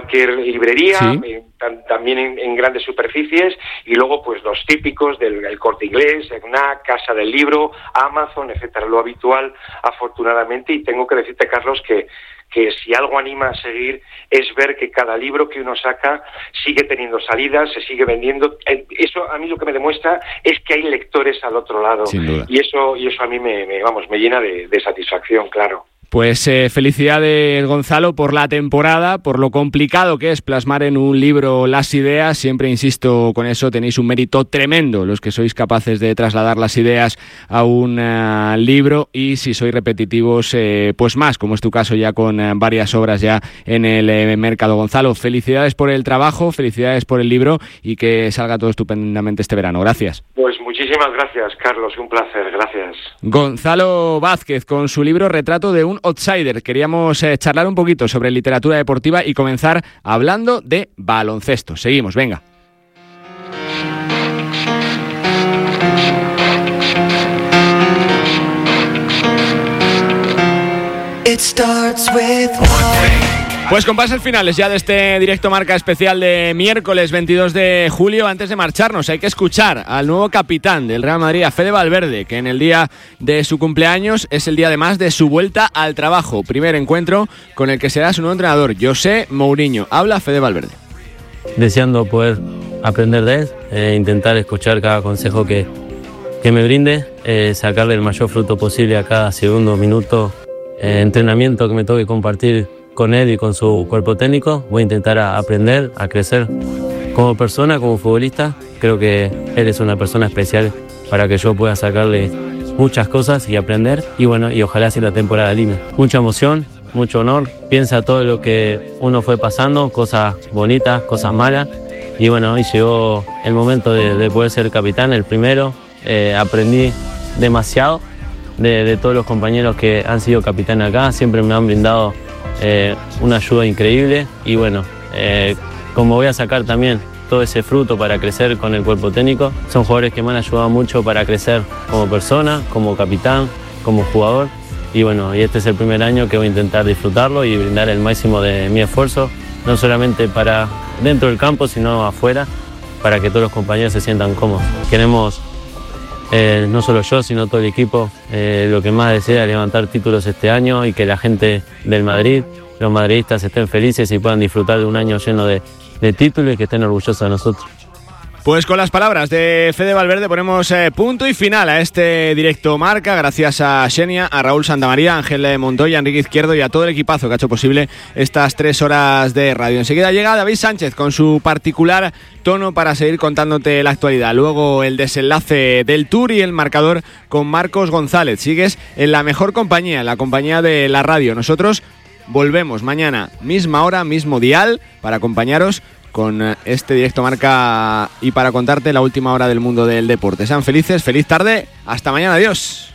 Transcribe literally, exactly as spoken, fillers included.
cualquier librería, sí. eh, tam, también en, en grandes superficies, y luego pues los típicos del el Corte Inglés, FNAC, Casa del Libro, Amazon, etcétera, lo habitual, afortunadamente. Y tengo que decirte, Carlos, que que si algo anima a seguir es ver que cada libro que uno saca sigue teniendo salidas, se sigue vendiendo. Eso a mí lo que me demuestra es que hay lectores al otro lado. Sin duda. Y eso y eso a mí me, me vamos me llena de, de satisfacción, claro. Pues eh, felicidades, Gonzalo, por la temporada, por lo complicado que es plasmar en un libro las ideas. Siempre insisto con eso, tenéis un mérito tremendo los que sois capaces de trasladar las ideas a un uh, libro, y si sois repetitivos, eh, pues más, como es tu caso ya con uh, varias obras ya en el eh, mercado. Gonzalo, felicidades por el trabajo, felicidades por el libro, y que salga todo estupendamente este verano. Gracias. Pues muchísimas gracias, Carlos, un placer, gracias. Gonzalo Vázquez con su libro Retrato de un outsider. Queríamos eh, charlar un poquito sobre literatura deportiva y comenzar hablando de baloncesto. Seguimos, venga. It starts with Pues con pases finales ya de este directo Marca especial de miércoles veintidós de julio, antes de marcharnos hay que escuchar al nuevo capitán del Real Madrid, a Fede Valverde, que en el día de su cumpleaños es el día además de su vuelta al trabajo. Primer encuentro con el que será su nuevo entrenador, José Mourinho. Habla Fede Valverde. Deseando poder aprender de él, eh, intentar escuchar cada consejo que, que me brinde, eh, sacarle el mayor fruto posible a cada segundo, minuto, eh, entrenamiento que me toque compartir con él y con su cuerpo técnico. Voy a intentar a aprender, a crecer como persona, como futbolista. Creo que él es una persona especial para que yo pueda sacarle muchas cosas y aprender, y bueno, y ojalá sea la temporada linda. Mucha emoción, mucho honor. Piensa todo lo que uno fue pasando, cosas bonitas, cosas malas, y bueno, hoy llegó el momento de, de poder ser capitán, el primero. Eh, aprendí demasiado de, de todos los compañeros que han sido capitanes acá, siempre me han brindado Eh, una ayuda increíble, y bueno, eh, como voy a sacar también todo ese fruto para crecer con el cuerpo técnico, son jugadores que me han ayudado mucho para crecer como persona, como capitán, como jugador, y bueno, y este es el primer año que voy a intentar disfrutarlo y brindar el máximo de mi esfuerzo, no solamente para dentro del campo, sino afuera, para que todos los compañeros se sientan cómodos. Queremos, eh, no solo yo, sino todo el equipo, eh, lo que más desea es levantar títulos este año, y que la gente del Madrid, los madridistas, estén felices y puedan disfrutar de un año lleno de, de títulos, y que estén orgullosos de nosotros. Pues con las palabras de Fede Valverde ponemos eh, punto y final a este directo Marca, gracias a Xenia, a Raúl Santamaría, a Ángel Montoya, a Enrique Izquierdo y a todo el equipazo que ha hecho posible estas tres horas de radio. Enseguida llega David Sánchez con su particular tono para seguir contándote la actualidad. Luego el desenlace del Tour y el marcador con Marcos González. Sigues en la mejor compañía, en la compañía de la radio. Nosotros volvemos mañana, misma hora, mismo dial, para acompañaros con este directo Marca y para contarte la última hora del mundo del deporte. Sean felices, feliz tarde, hasta mañana, adiós.